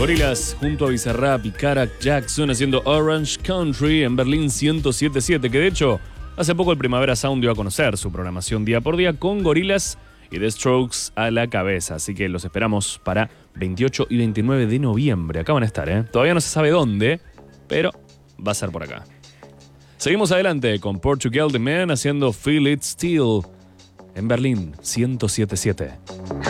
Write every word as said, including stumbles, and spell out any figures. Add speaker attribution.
Speaker 1: Gorillaz junto a Bizarrap y Karak Jackson haciendo Orange Country en Berlín ciento siete punto siete, que de hecho hace poco el Primavera Sound dio a conocer su programación día por día con Gorillaz y The Strokes a la cabeza, así que los esperamos para veintiocho y veintinueve de noviembre. Acá van a estar, ¿eh? Todavía no se sabe dónde, pero va a ser por acá. Seguimos adelante con Portugal The Man haciendo Feel It Still en Berlín ciento siete punto siete.